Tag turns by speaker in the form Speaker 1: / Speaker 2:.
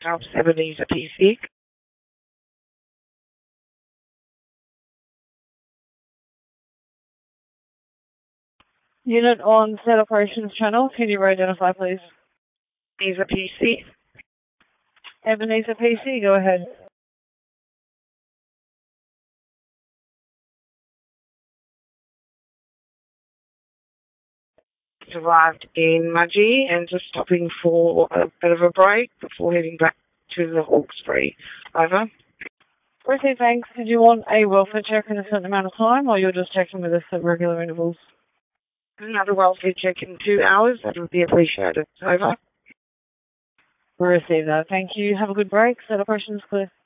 Speaker 1: Alps Ebenezer PC.
Speaker 2: Unit on Set Operations Channel, can you identify, please?
Speaker 1: Ebenezer PC.
Speaker 2: Ebenezer PC, go ahead.
Speaker 1: Arrived in Mudgee and just stopping for a bit of a break before heading back to the Hawkesbury. Over.
Speaker 2: Received, thanks. Did you want a welfare check in a certain amount of time, or you're just checking with us at regular intervals?
Speaker 1: Another welfare check in 2 hours. That would be appreciated. Over.
Speaker 2: Received that. Thank you. Have a good break. Set operations clear.